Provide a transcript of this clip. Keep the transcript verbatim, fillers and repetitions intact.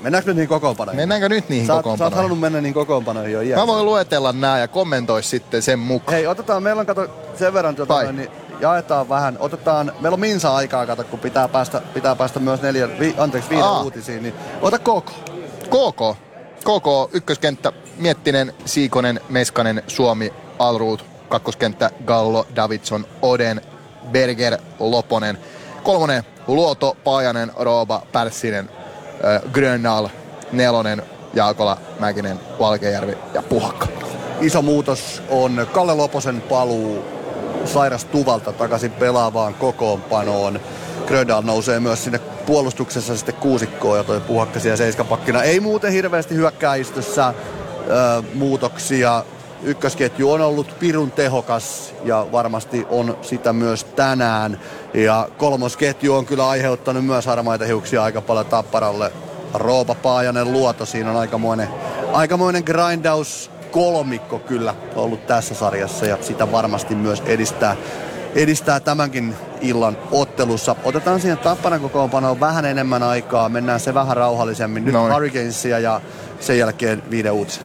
Mennäänkö nyt niihin kokoonpanoihin? Mennäänkö nyt niihin sä, kokoonpanoihin? Sä oot halunnut mennä niihin kokoonpanoihin jo iässä. Mä voin luetella nää ja kommentoi sitten sen mukaan. Hei, otetaan, meillä on kato sen verran, tuota, niin jaetaan vähän. Otetaan, meillä on minsa aikaa, kato, kun pitää päästä, pitää päästä myös neljä, vi, anteeksi, viiden Aa. uutisiin, niin ota K K. K K. K K, ykköskenttä, Miettinen, Siikonen, Meskanen, Suomi, Alruut, kakkoskenttä, Gallo, Davidson, Oden, Berger, Loponen. Kolmonen, Luoto, Paajanen, Rooba, Pärssinen, äh, Grönnal, Nelonen, Jaakola, Mäkinen, Valkejärvi ja Puhakka. Iso muutos on Kalle Loposen paluu Sairas Tuvalta takaisin pelaavaan kokoonpanoon. Gröndal nousee myös sinne puolustuksessa sitten kuusikkoon ja toi Puhakka siellä seiskapakkina. Ei muuten hirveästi hyökkäistössä ö, muutoksia. Ykkösketju on ollut pirun tehokas ja varmasti on sitä myös tänään. Ja kolmosketju on kyllä aiheuttanut myös harmaita hiuksia aika paljon Tapparalle. Roopa, Paajanen, Luoto, siinä on aikamoinen, aikamoinen grindaus kolmikko kyllä ollut tässä sarjassa ja sitä varmasti myös edistää, edistää tämänkin illan ottelussa. Otetaan siihen Tapparan kokoonpanoon vähän enemmän aikaa, mennään se vähän rauhallisemmin. Nyt Noin. Hurricanesia ja sen jälkeen viiden uutiset.